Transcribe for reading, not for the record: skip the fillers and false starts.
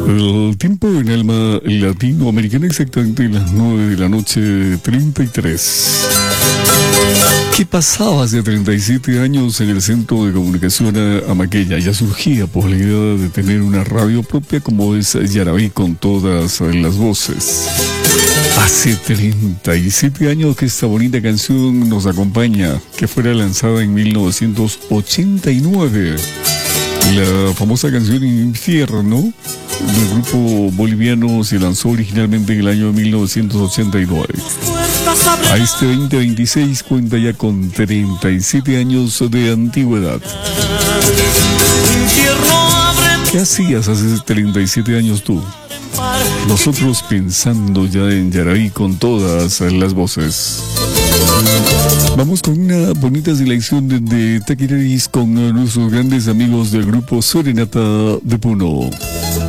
El tiempo en alma latinoamericana, exactamente las 9 de la noche, 33. ¿Qué pasaba hace 37 años en el Centro de Comunicación Amaqueña? Ya surgía por la idea de tener una radio propia como es Yaraví con todas las voces. Hace 37 años que esta bonita canción nos acompaña, que fuera lanzada en 1989. La famosa canción Infierno del grupo boliviano se lanzó originalmente en el año 1989. A este 2026 cuenta ya con 37 años de antigüedad. ¿Qué hacías hace 37 años tú? Nosotros pensando ya en Yaraví con todas las voces. Vamos con una bonita selección de taquireris con nuestros grandes amigos del grupo Serenata de Puno.